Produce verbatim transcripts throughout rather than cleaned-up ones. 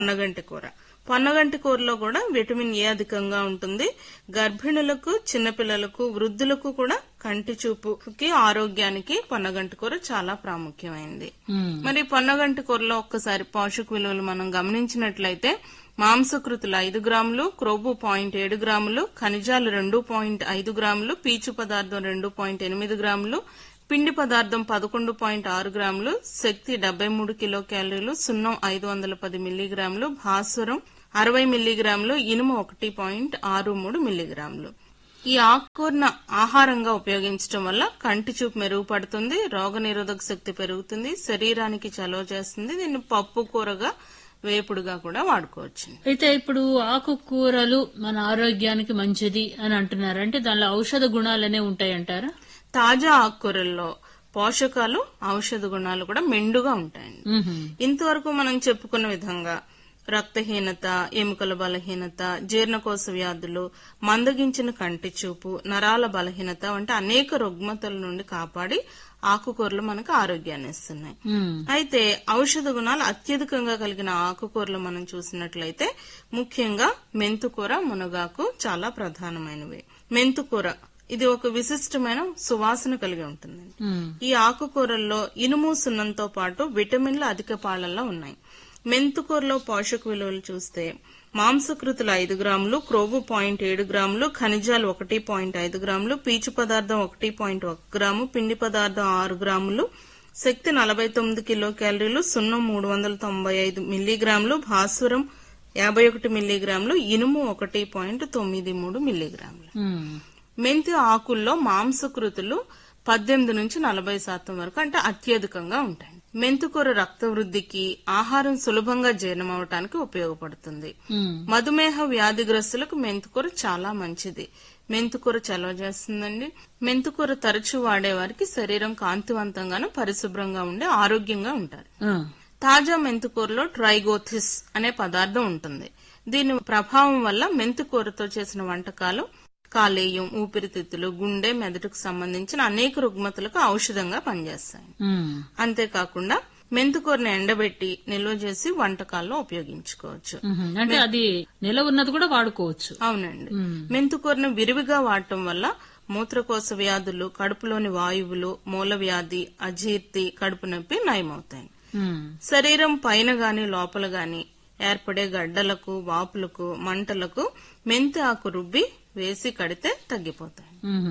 పొన్నగంటి కూర. పొన్నగంటి కూరలో కూడా విటమిన్ ఏ అధికంగా ఉంటుంది. గర్భిణులకు, చిన్నపిల్లలకు, వృద్ధులకు కూడా కంటి చూపుకి, ఆరోగ్యానికి పొన్నగంటి కూర చాలా ప్రాముఖ్యమైంది. మరి పొన్నగంటి కూరలో ఒక్కసారి పోషక విలువలు మనం గమనించినట్లయితే మాంసకృతులు ఐదు గ్రాములు, క్రొవ్వు పాయింట్ ఏడు గ్రాములు, ఖనిజాలు రెండు పాయింట్ ఐదు గ్రాములు, పీచు పదార్థం రెండు పాయింట్ ఎనిమిది గ్రాములు, పిండి పదార్థం పదకొండు పాయింట్ ఆరు గ్రాములు, శక్తి డెబ్బై మూడు కిలో క్యాలరీలు, సున్నం ఐదు వందల పది మిల్లీగ్రాములు, భాస్వరం అరవై మిల్లీగ్రాములు, ఇనుము ఒకటి పాయింట్ ఆరు మూడు మిల్లీగ్రాములు. ఈ ఆకుకూరను ఆహారంగా ఉపయోగించడం వల్ల కంటి చూపు మెరుగుపడుతుంది, రోగనిరోధక శక్తి పెరుగుతుంది, శరీరానికి చలువ చేస్తుంది. దీన్ని పప్పు కూరగా, వేపుడుగా కూడా వాడుకోవచ్చు. అయితే ఇప్పుడు ఆకుకూరలు మన ఆరోగ్యానికి మంచిది అని అంటున్నారు, అంటే దానిలో ఔషధ గుణాలనే ఉంటాయంటారా? తాజా ఆకుకూరల్లో పోషకాలు, ఔషధ గుణాలు కూడా మెండుగా ఉంటాయండి. ఇంతవరకు మనం చెప్పుకున్న విధంగా రక్తహీనత, ఎముకల బలహీనత, జీర్ణకోశ వ్యాధులు, మందగించిన కంటి చూపు, నరాల బలహీనత వంటి అనేక రుగ్మతల నుండి కాపాడి ఆకుకూరలు మనకు ఆరోగ్యాన్ని ఇస్తున్నాయి. అయితే ఔషధ గుణాలు అత్యధికంగా కలిగిన ఆకుకూరలు మనం చూసినట్లయితే ముఖ్యంగా మెంతుకూర, మునగాకు చాలా ప్రధానమైనవి. మెంతుకూర ఇది ఒక విశిష్టమైన సువాసన కలిగి ఉంటుంది. ఈ ఆకుకూరల్లో ఇనుము, సున్నంతో పాటు విటమిన్లు అధిక పాళ్లలో ఉన్నాయి. మెంతుకూరలో పోషక విలువలు చూస్తే మాంసకృతులు ఐదు గ్రాములు, క్రొవ్వు పాయింట్ ఏడు గ్రాములు, ఖనిజాలు ఒకటి పాయింట్ ఐదు గ్రాములు, పీచు పదార్థం ఒకటి పాయింట్ ఒక గ్రాము, పిండి పదార్థం ఆరు గ్రాములు, శక్తి నలభై తొమ్మిది కిలో క్యాలరీలు, సున్నం మూడు వందల తొంభై ఐదు మిల్లీగ్రాములు, భాస్వరం యాభై ఒకటి మిల్లీగ్రాములు, ఇనుము ఒకటి పాయింట్ తొమ్మిది మూడు మిల్లీగ్రాములు. మెంతి ఆకుల్లో మాంసకృతులు పద్దెనిమిది నుంచి నలభై శాతం వరకు అంటే అత్యధికంగా ఉంటాయి. మెంతుకూర రక్త వృద్ధికి, ఆహారం సులభంగా జీర్ణమవటానికి ఉపయోగపడుతుంది. మధుమేహ వ్యాధిగ్రస్తులకు మెంతుకూర చాలా మంచిది. మెంతుకూర చలవ చేస్తుందండి. మెంతుకూర తరచూ వాడేవారికి శరీరం కాంతివంతంగాను, పరిశుభ్రంగా ఉండి ఆరోగ్యంగా ఉంటారు. తాజా మెంతుకూరలో ట్రైగోథిస్ అనే పదార్థం ఉంటుంది. దీని ప్రభావం వల్ల మెంతుకూరతో చేసిన వంటకాలు కాలేయం, ఊపిరితిత్తులు, గుండె, మెదడుకు సంబంధించిన అనేక రుగ్మతలకు ఔషధంగా పనిచేస్తాయి. అంతేకాకుండా మెంతుకూరను ఎండబెట్టి నిల్వ చేసి వంటకాల్లో ఉపయోగించుకోవచ్చు. అంటే అది నిల్వ ఉన్నది కూడా వాడుకోవచ్చు. అవునండి. మెంతుకూరను విరివిగా వాడటం వల్ల మూత్రకోశ వ్యాధులు, కడుపులోని వాయువులు, మూల వ్యాధి, అజీర్తి, కడుపు నొప్పి నయమవుతాయి. శరీరం పైన గాని లోపల గాని ఏర్పడే గడ్డలకు, వాపులకు, మంటలకు మెంతి ఆకు రుబ్బి వేసి కడితే తగ్గిపోతాయి.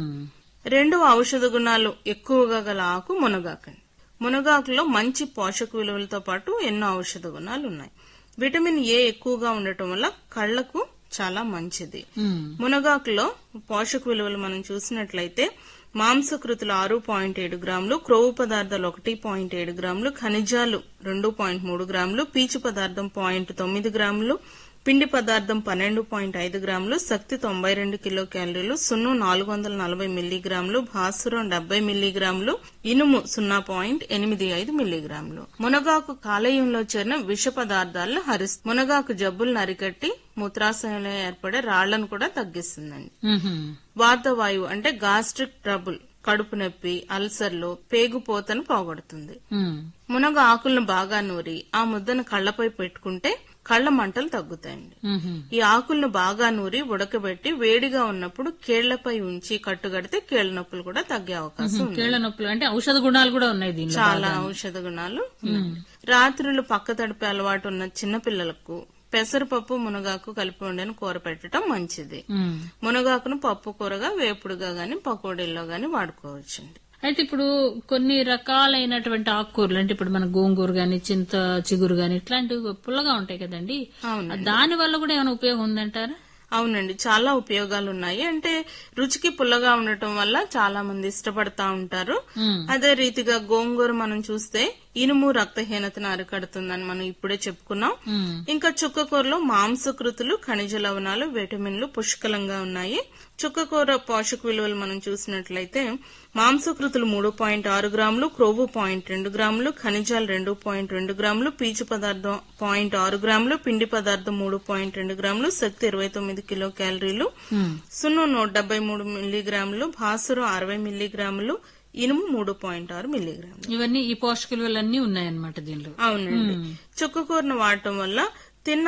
రెండవ ఔషధ గుణాలు ఎక్కువగా గల ఆకు మునగాకండి. మునగాకులో మంచి పోషక విలువలతో పాటు ఎన్నో ఔషధ గుణాలు ఉన్నాయి. విటమిన్ ఏ ఎక్కువగా ఉండటం వల్ల కళ్లకు చాలా మంచిది. మునగాకులో పోషక విలువలు మనం చూసినట్లయితే మాంసకృతులు ఆరు పాయింట్ ఏడు గ్రాములు, క్రొవ్వు పదార్థాలు ఒకటి పాయింట్ ఏడు గ్రాములు, ఖనిజాలు రెండు పాయింట్ మూడు గ్రాములు, పీచు పదార్థం పాయింట్ తొమ్మిది గ్రాములు, పిండి పదార్థం పన్నెండు పాయింట్ ఐదు గ్రాములు, శక్తి తొంభై రెండు కిలో క్యాలరీలు, సున్నం నాలుగు వందల నలభై మిల్లీగ్రాములు, భాస్వరం డెబ్బై మిల్లీగ్రాములు, ఇనుము సున్నా పాయింట్ ఎనిమిది ఐదు మిల్లీగ్రాములు. మునగాకు కాలేయంలో చేరిన విష పదార్థాలను హరిస్తుంది. మునగాకు జబ్బులను అరికట్టి మూత్రాశయంలో ఏర్పడే రాళ్లను కూడా తగ్గిస్తుందండి. వాతవాయువు అంటే గాస్ట్రిక్ ట్రబుల్, కడుపు నొప్పి, అల్సర్లు, పేగుపోతను పోగొడుతుంది. మునగ ఆకులను బాగా నూరి ఆ ముద్దను కళ్లపై పెట్టుకుంటే కళ్ల మంటలు తగ్గుతాయండి. ఈ ఆకులను బాగా నూరి ఉడకబెట్టి వేడిగా ఉన్నప్పుడు కేళ్లపై ఉంచి కట్టుగడితే కేళ్ల నొప్పులు కూడా తగ్గే అవకాశం ఉంది. కేళ్ల నొప్పులు అంటే ఔషధ గుణాలు కూడా ఉన్నాయి దీనిలో. చాలా ఔషధ గుణాలు. రాత్రులు పక్క తడిపే అలవాటు ఉన్న చిన్నపిల్లలకు పెసరపప్పు, మునగాకు కలిపి వండిన కూర పెట్టడం మంచిది. మునగాకును పప్పు కూరగా, వేపుడుగా గాని, పకోడీల్లో గాని వాడుకోవచ్చండి. అయితే ఇప్పుడు కొన్ని రకాలైనటువంటి ఆకుకూరలు అంటే ఇప్పుడు మన గోంగూర గాని, చింత చిగురు గాని ఇట్లాంటివి పుల్లగా ఉంటాయి కదండి, దాని వల్ల కూడా ఏమైనా ఉపయోగం ఉందంటారా? అవునండి, చాలా ఉపయోగాలు ఉన్నాయి. అంటే రుచికి పుల్లగా ఉండటం వల్ల చాలా మంది ఇష్టపడతా ఉంటారు. అదే రీతిగా గోంగూర మనం చూస్తే ఇనుము రక్తహీనతను అరికడుతుందని మనం ఇప్పుడే చెప్పుకున్నాం. ఇంకా చుక్కకూరలో మాంసకృతులు, ఖనిజ లవణాలు, విటమిన్లు పుష్కలంగా ఉన్నాయి. చుక్కకూర పోషక విలువలు మనం చూసినట్లయితే మాంసకృతులు మూడు పాయింట్ ఆరు గ్రాములు, క్రొవ్వు పాయింట్ రెండు గ్రాములు, ఖనిజాలు రెండు పాయింట్ రెండు గ్రాములు, పీచు పదార్థం పాయింట్ ఆరు గ్రాములు, పిండి పదార్థం మూడు పాయింట్ రెండు గ్రాములు, శక్తి ఇరవై తొమ్మిది కిలో క్యాలరీలు, సున్నం నూట డెబ్బై మూడు మిల్లీగ్రాములు, భాస్వరం అరవై మిల్లీగ్రాములు, ఇనుము మూడు పాయింట్ ఆరు మిల్లీగ్రాములు. ఇవన్నీ ఈ పోషక విలువలన్నీ ఉన్నాయన్నమాట దీనిలో. అవునండి. చుక్కకూరను వాడటం వల్ల